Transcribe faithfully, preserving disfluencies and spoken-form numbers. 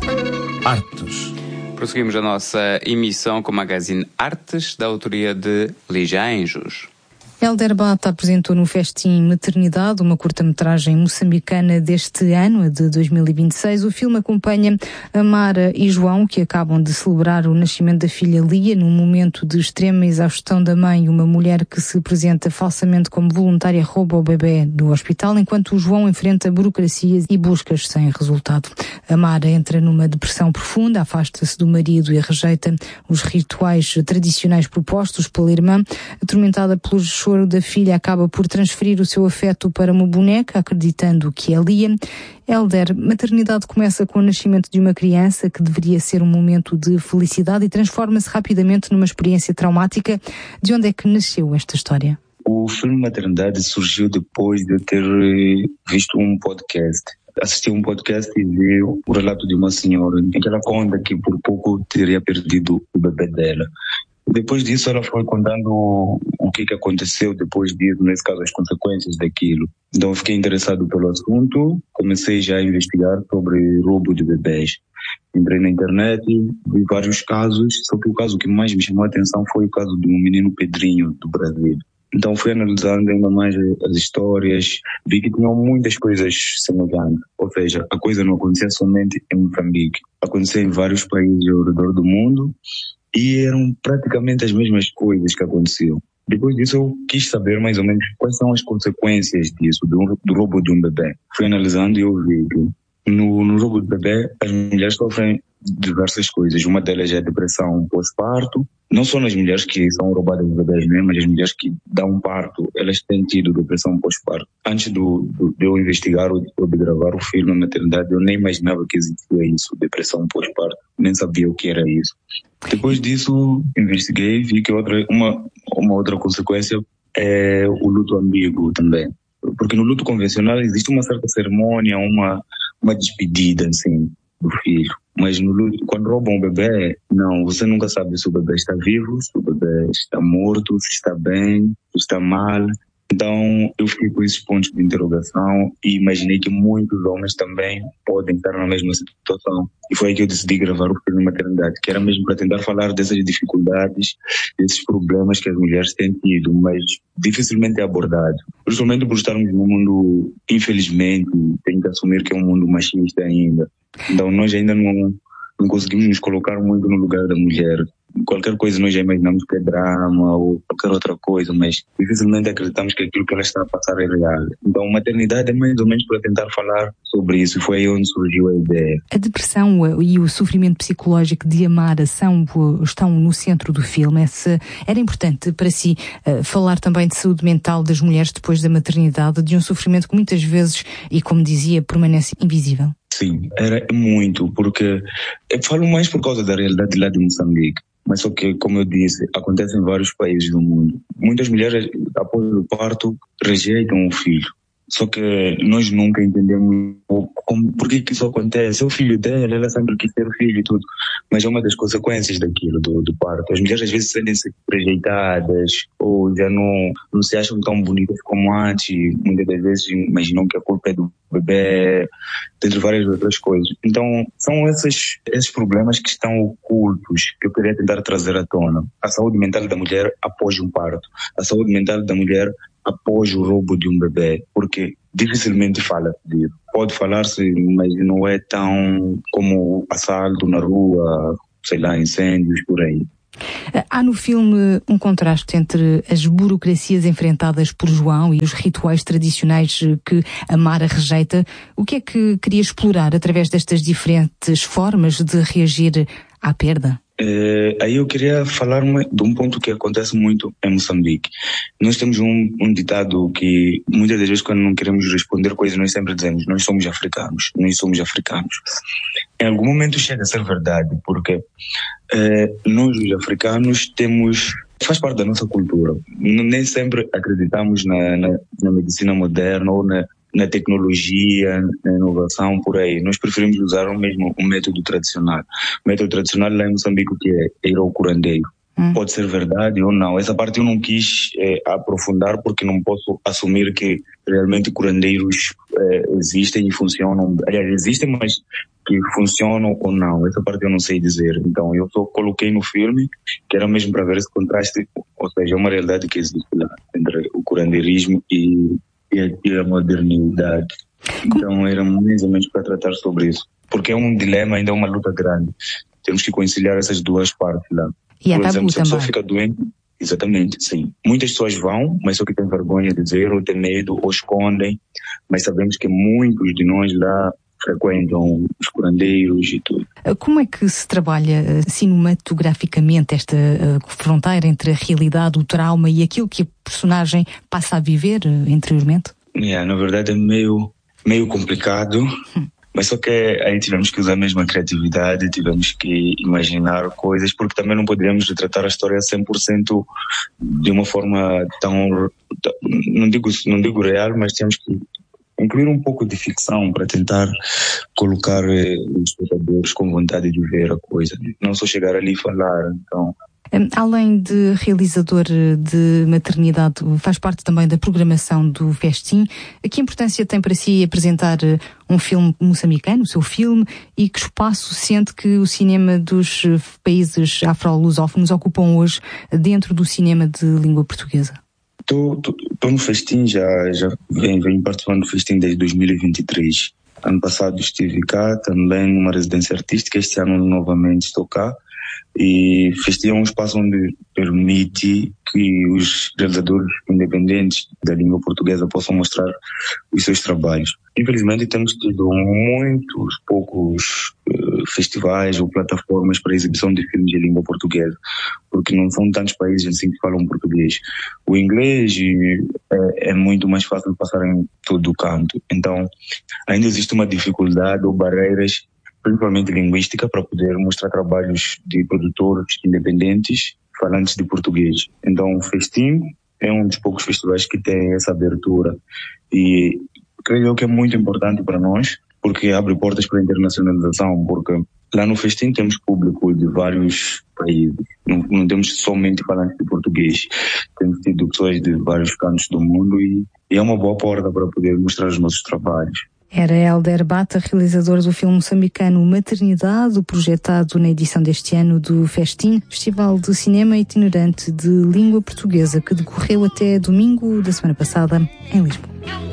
Artes. Prosseguimos a nossa emissão com o magazine Artes, da autoria de Lígia Anjos. Hélder Bata apresentou no Festim Maternidade, uma curta-metragem moçambicana deste ano, a de dois mil e vinte e seis. O filme acompanha a Mara e João, que acabam de celebrar o nascimento da filha Lia, num momento de extrema exaustão da mãe. Uma mulher que se apresenta falsamente como voluntária rouba o bebê do hospital, enquanto o João enfrenta burocracias e buscas sem resultado. A Mara entra numa depressão profunda, afasta-se do marido e rejeita os rituais tradicionais propostos pela irmã. Atormentada pelo choro da filha, acaba por transferir o seu afeto para uma boneca, acreditando que é Lia. Hélder, maternidade começa com o nascimento de uma criança que deveria ser um momento de felicidade e transforma-se rapidamente numa experiência traumática. De onde é que nasceu esta história? O filme Maternidade surgiu depois de eu ter visto um podcast. Assisti um podcast e vi o relato de uma senhora em que ela conta que por pouco teria perdido o bebê dela. Depois disso, ela foi contando o que, que aconteceu depois disso, nesse caso, as consequências daquilo. Então, eu fiquei interessado pelo assunto, comecei já a investigar sobre roubo de bebês. Entrei na internet, vi vários casos, só que o caso que mais me chamou a atenção foi o caso de um menino Pedrinho, do Brasil. Então, fui analisando ainda mais as histórias, vi que tinham muitas coisas semelhantes. Ou seja, a coisa não acontecia somente em Moçambique, acontecia em vários países ao redor do mundo, e eram praticamente as mesmas coisas que aconteciam. Depois disso, eu quis saber mais ou menos quais são as consequências disso, do, do roubo de um bebê. Fui analisando e eu vi que no, no roubo de bebê, as mulheres sofrem diversas coisas. Uma delas é a depressão pós-parto. Não só nas mulheres que são roubadas de bebês, né, mas as mulheres que dão parto, elas têm tido depressão pós-parto. Antes do, do, de eu investigar ou de gravar o filme na maternidade, eu nem imaginava que existia isso, depressão pós-parto. Nem sabia o que era isso. Depois disso, investiguei e vi que outra, uma, uma outra consequência é o luto ambíguo também. Porque no luto convencional existe uma certa cerimônia, uma, uma despedida, assim, do filho. Mas no luto, quando roubam um bebê, não, você nunca sabe se o bebê está vivo, se o bebê está morto, se está bem, se está mal. Então, eu fiquei com esses pontos de interrogação e imaginei que muitos homens também podem estar na mesma situação. E foi aí que eu decidi gravar o filme Maternidade, que era mesmo para tentar falar dessas dificuldades, desses problemas que as mulheres têm tido, mas dificilmente é abordado. Principalmente por estarmos num mundo, infelizmente, tenho que assumir que é um mundo machista ainda. Então, nós ainda não, não conseguimos nos colocar muito no lugar da mulher. Qualquer coisa nós já imaginamos que é drama ou qualquer outra coisa, mas dificilmente acreditamos que aquilo que ela está a passar é real. Então, maternidade é mais ou menos para tentar falar sobre isso. Foi aí onde surgiu a ideia. A depressão e o sofrimento psicológico de Amara são, estão no centro do filme. Esse, era importante para si uh, falar também de saúde mental das mulheres depois da maternidade, de um sofrimento que muitas vezes, e como dizia, permanece invisível. Sim, era muito, porque eu falo mais por causa da realidade lá de Moçambique. Mas só que, como eu disse, acontece em vários países do mundo. Muitas mulheres, após o parto, rejeitam o filho. Só que nós nunca entendemos como, por que, que isso acontece. É o filho dela, ela sempre quis ter o filho e tudo. Mas é uma das consequências daquilo, do, do parto. As mulheres às vezes sentem-se rejeitadas ou já não, não se acham tão bonitas como antes. Muitas das vezes imaginam que a culpa é do bebê, entre várias outras coisas. Então, são esses, esses problemas que estão ocultos que eu queria tentar trazer à tona. A saúde mental da mulher após um parto. A saúde mental da mulher após o roubo de um bebê, porque dificilmente fala disso. Pode falar-se, mas não é tão como assalto na rua, sei lá, incêndios, por aí. Há no filme um contraste entre as burocracias enfrentadas por João e os rituais tradicionais que a Mara rejeita. O que é que queria explorar através destas diferentes formas de reagir à perda? É, aí eu queria falar de um ponto que acontece muito em Moçambique. Nós temos um, um ditado que muitas das vezes quando não queremos responder coisas nós sempre dizemos: nós somos africanos, nós somos africanos. Em algum momento chega a ser verdade, porque é, nós os africanos temos, faz parte da nossa cultura. Nem sempre acreditamos na, na, na medicina moderna ou na na tecnologia, na inovação, por aí. Nós preferimos usar o mesmo o método tradicional. O método tradicional lá em Moçambique, que é ir ao curandeiro. hum. pode ser verdade ou não. Essa parte eu não quis é, aprofundar porque não posso assumir que realmente curandeiros é, existem e funcionam. Aliás, existem, mas que funcionam ou não. Essa parte eu não sei dizer. Então eu só coloquei no filme que era mesmo para ver esse contraste, ou seja, uma realidade que existe lá entre o curandeirismo e, e, a, e a modernidade. Então era mais ou menos para tratar sobre isso. Porque é um dilema, ainda é uma luta grande. Temos que conciliar essas duas partes lá. E é Por exemplo, tabu se a pessoa também. fica doente, exatamente, sim. Muitas pessoas vão, mas só que têm vergonha de dizer, ou têm medo, ou escondem. Mas sabemos que muitos de nós lá frequentam os curandeiros e tudo. Como é que se trabalha cinematograficamente esta uh, fronteira entre a realidade, o trauma e aquilo que a personagem passa a viver uh, interiormente? Yeah, na verdade é meio, meio complicado, hum. mas só que aí tivemos que usar a mesma criatividade, tivemos que imaginar coisas, porque também não poderíamos retratar a história cem por cento de uma forma tão, não digo, não digo real, mas temos que incluir um pouco de ficção para tentar colocar eh, os espectadores com vontade de ver a coisa, não só chegar ali e falar. Então, além de realizador de maternidade, faz parte também da programação do Festim. Que importância tem para si apresentar um filme moçambicano, o seu filme, e que espaço sente que o cinema dos países afro-lusófonos ocupam hoje dentro do cinema de língua portuguesa? Estou no Festim, já, já venho, venho participando do Festim desde dois mil e vinte e três. Ano passado estive cá, também numa residência artística, este ano novamente estou cá. E Festim é um espaço onde permite que os realizadores independentes da língua portuguesa possam mostrar os seus trabalhos. Infelizmente temos tido muitos poucos uh, festivais ou plataformas para exibição de filmes de língua portuguesa, porque não são tantos países assim que falam português. O inglês é, é muito mais fácil de passar em todo o canto. Então ainda existe uma dificuldade ou barreiras, principalmente linguística, para poder mostrar trabalhos de produtores independentes falantes de português. Então o Festim é um dos poucos festivais que tem essa abertura e creio que é muito importante para nós, porque abre portas para a internacionalização, porque lá no Festim temos público de vários países, não, não temos somente falantes de português, temos tido pessoas de vários cantos do mundo e, e é uma boa porta para poder mostrar os nossos trabalhos. Era Hélder Bata, realizador do filme moçambicano Maternidade, projetado na edição deste ano do Festim, Festival de Cinema Itinerante de Língua Portuguesa, que decorreu até domingo da semana passada em Lisboa.